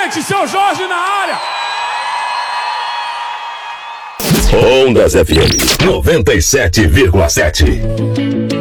gente, seu Jorge na área. Ondas FM 97,7.